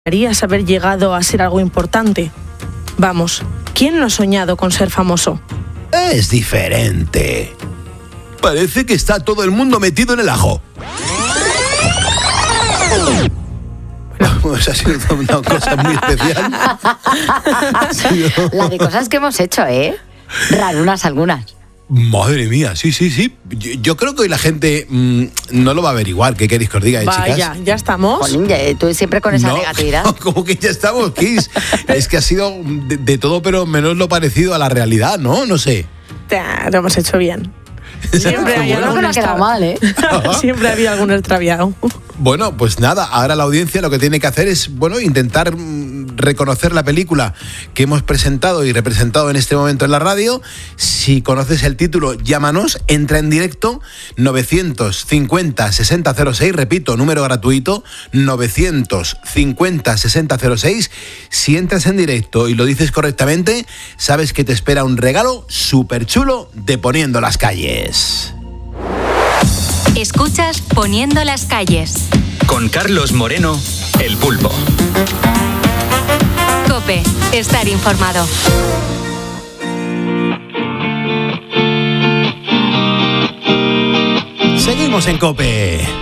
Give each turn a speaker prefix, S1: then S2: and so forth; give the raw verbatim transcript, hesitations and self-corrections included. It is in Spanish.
S1: ¿Harías haber llegado a ser algo importante? Vamos, ¿quién no ha soñado con ser famoso?
S2: Es diferente. Parece que está todo el mundo metido en el ajo. Pues ha sido una cosa muy especial.
S3: Ha sido... La de cosas que hemos hecho, ¿eh? Rarunas algunas.
S2: Madre mía, sí, sí, sí. Yo, yo creo que hoy la gente mmm, no lo va a averiguar. ¿Qué queréis que os diga, eh,
S1: Vaya,
S2: chicas?
S1: ya estamos.
S3: Jolín, ya, tú siempre con esa
S2: no,
S3: negatividad.
S2: No, como que ya estamos, Kiss. Es que ha sido de, de todo, pero menos lo parecido a la realidad, ¿no? No sé.
S1: Ya, lo hemos hecho bien. Siempre hay
S3: Bueno,
S1: algún
S3: que no ha quedado mal, ¿eh?
S1: Siempre había algún extraviado.
S2: Bueno, pues nada, ahora la audiencia lo que tiene que hacer es, bueno, intentar mm, reconocer la película que hemos presentado y representado en este momento en la radio. Si conoces el título, llámanos, entra en directo novecientos cincuenta sesenta cero seis, repito, número gratuito, novecientos cincuenta sesenta cero seis. Si entras en directo y lo dices correctamente, sabes que te espera un regalo súper chulo de Poniendo las Calles.
S4: Escuchas Poniendo las Calles.
S5: Con Carlos Moreno, El Pulpo.
S4: COPE, estar informado.
S2: Seguimos en COPE.